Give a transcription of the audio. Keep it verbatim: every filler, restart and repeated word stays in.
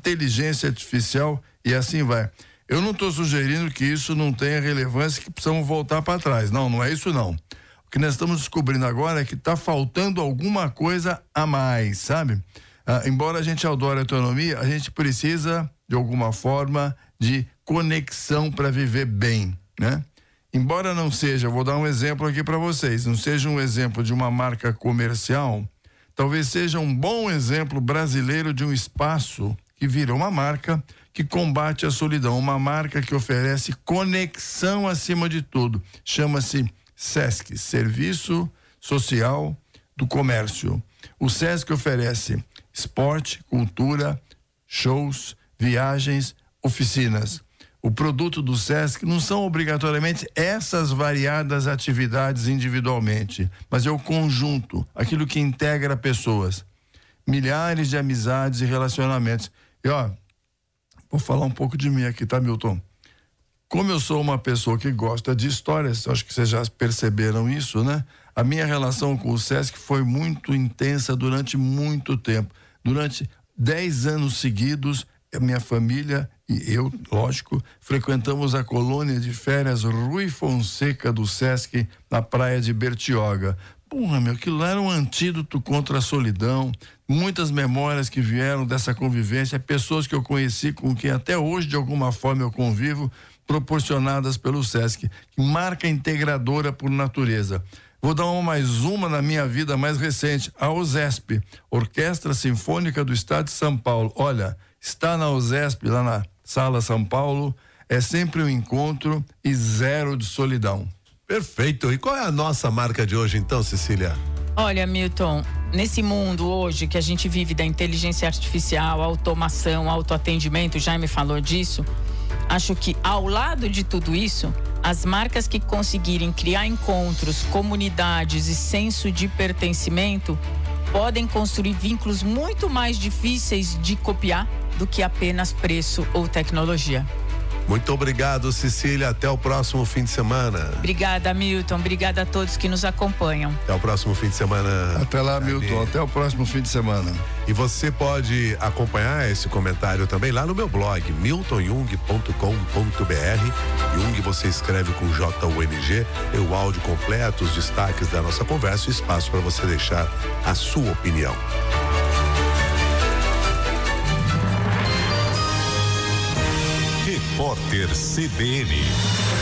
inteligência artificial e assim vai. Eu não estou sugerindo que isso não tenha relevância, que precisamos voltar para trás. Não, não é isso não. O que nós estamos descobrindo agora é que está faltando alguma coisa a mais, sabe? Ah, embora a gente adore a autonomia, a gente precisa, de alguma forma, de conexão para viver bem, né? Embora não seja, vou dar um exemplo aqui para vocês, não seja um exemplo de uma marca comercial, talvez seja um bom exemplo brasileiro de um espaço que vira uma marca que combate a solidão, uma marca que oferece conexão acima de tudo. Chama-se SESC, Serviço Social do Comércio. O SESC oferece esporte, cultura, shows, viagens, oficinas. O produto do SESC não são obrigatoriamente essas variadas atividades individualmente, mas é o conjunto, aquilo que integra pessoas. Milhares de amizades e relacionamentos. E ó, vou falar um pouco de mim aqui, tá, Milton? Como eu sou uma pessoa que gosta de histórias, acho que vocês já perceberam isso, né? A minha relação com o SESC foi muito intensa durante muito tempo. Durante dez anos seguidos, a minha família e eu, lógico, frequentamos a colônia de férias Rui Fonseca do SESC na praia de Bertioga. Porra, meu, aquilo lá era um antídoto contra a solidão, muitas memórias que vieram dessa convivência, pessoas que eu conheci, com quem até hoje de alguma forma eu convivo, proporcionadas pelo SESC, marca integradora por natureza. Vou dar uma mais uma na minha vida mais recente, a OSESP, Orquestra Sinfônica do Estado de São Paulo. Olha, está na OSESP, lá na Sala São Paulo, é sempre um encontro e zero de solidão. Perfeito. E qual é a nossa marca de hoje então, Cecília? Olha, Milton, nesse mundo hoje que a gente vive da inteligência artificial, automação, autoatendimento, o Jaime falou disso, acho que ao lado de tudo isso, as marcas que conseguirem criar encontros, comunidades e senso de pertencimento podem construir vínculos muito mais difíceis de copiar do que apenas preço ou tecnologia. Muito obrigado, Cecília. Até o próximo fim de semana. Obrigada, Milton. Obrigada a todos que nos acompanham. Até o próximo fim de semana. Até lá, Milton. Até o próximo fim de semana. E você pode acompanhar esse comentário também lá no meu blog, milton jung ponto com ponto b r. Jung você escreve com J U N G. Tem o áudio completo, os destaques da nossa conversa e espaço para você deixar a sua opinião. Repórter C B N.